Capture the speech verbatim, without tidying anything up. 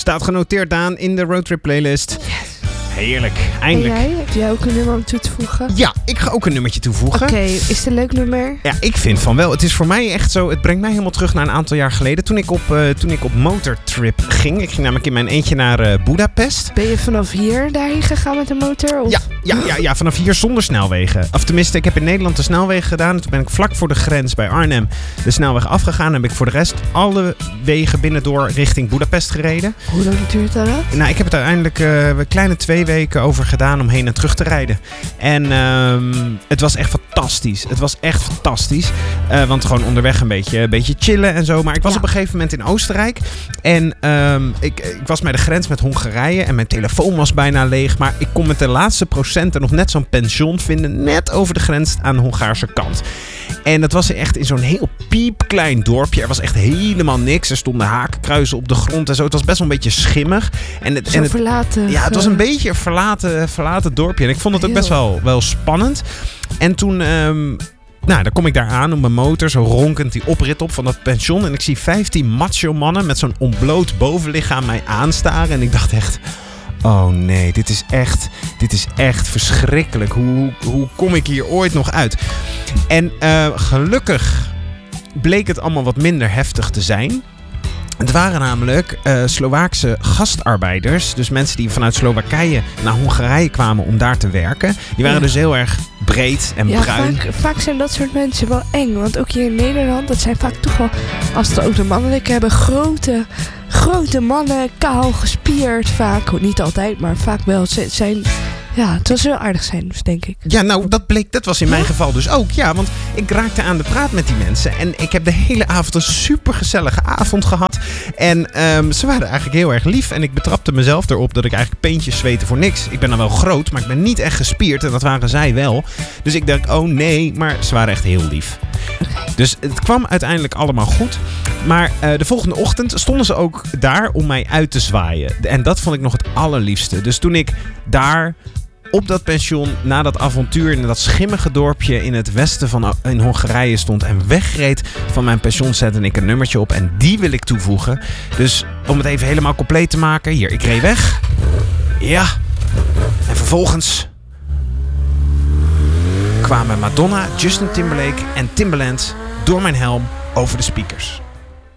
Staat genoteerd, Daan, in de roadtrip playlist. Yes. Heerlijk, eindelijk. En jij? Heb jij ook een nummer om toe te voegen? Ja, ik ga ook een nummertje toevoegen. Oké, okay, is het een leuk nummer? Ja, ik vind van wel. Het is voor mij echt zo, het brengt mij helemaal terug naar een aantal jaar geleden. Toen ik op, uh, toen ik op motortrip ging. Ik ging namelijk in mijn eentje naar uh, Budapest. Ben je vanaf hier daarheen gegaan met een motor? Of? Ja, ja, ja, ja, vanaf hier zonder snelwegen. Of tenminste, ik heb in Nederland de snelwegen gedaan. Toen ben ik vlak voor de grens bij Arnhem de snelweg afgegaan. En heb ik voor de rest alle wegen binnendoor richting Budapest gereden. Hoe lang duurt dat? Nou, ik heb het uiteindelijk uh, een kleine twee weken over gedaan om heen en terug te rijden. En um, het was echt fantastisch. Het was echt fantastisch. Uh, want gewoon onderweg een beetje, een beetje chillen en zo. Maar ik was ja. op een gegeven moment in Oostenrijk. En um, ik, ik was bij de grens met Hongarije. En mijn telefoon was bijna leeg. Maar ik kon met de laatste procenten nog net zo'n pension vinden. Net over de grens aan de Hongaarse kant. En dat was echt in zo'n heel piepklein dorpje. Er was echt helemaal niks. Er stonden hakenkruizen op de grond en zo. Het was best wel een beetje schimmig. En het, zo en het, verlaten. Ja, het was een beetje een verlaten, verlaten dorpje. En ik vond het ook heel. best wel, wel spannend. En toen... Um, Nou, dan kom ik daar aan op mijn motor, zo ronkend die oprit op van dat pension. En ik zie vijftien macho mannen met zo'n ontbloot bovenlichaam mij aanstaren. En ik dacht echt... Oh nee, dit is echt, dit is echt verschrikkelijk. Hoe, hoe, hoe kom ik hier ooit nog uit? En uh, gelukkig bleek het allemaal wat minder heftig te zijn. Het waren namelijk uh, Slovaakse gastarbeiders. Dus mensen die vanuit Slowakije naar Hongarije kwamen om daar te werken. Die waren ja. dus heel erg breed en ja, bruin. Vaak, vaak zijn dat soort mensen wel eng. Want ook hier in Nederland, dat zijn vaak toch wel... Als het ook de mannelijke hebben, grote... Grote mannen, kaal, gespierd vaak. Niet altijd, maar vaak wel. Het zijn... Ja, het was wel aardig zijn, dus denk ik. Ja, nou, dat bleek, dat was in mijn geval dus ook. Ja, want ik raakte aan de praat met die mensen. En ik heb de hele avond een supergezellige avond gehad. En um, ze waren eigenlijk heel erg lief. En ik betrapte mezelf erop dat ik eigenlijk peentjes zweten voor niks. Ik ben dan wel groot, maar ik ben niet echt gespierd. En dat waren zij wel. Dus ik dacht, oh nee, maar ze waren echt heel lief. Okay. Dus het kwam uiteindelijk allemaal goed. Maar uh, de volgende ochtend stonden ze ook daar om mij uit te zwaaien. En dat vond ik nog het allerliefste. Dus toen ik daar... op dat pension, na dat avontuur in dat schimmige dorpje in het westen van in Hongarije stond en wegreed van mijn pension, zette ik een nummertje op en die wil ik toevoegen. Dus om het even helemaal compleet te maken, hier, ik reed weg. Ja. En vervolgens kwamen Madonna, Justin Timberlake en Timbaland door mijn helm over de speakers.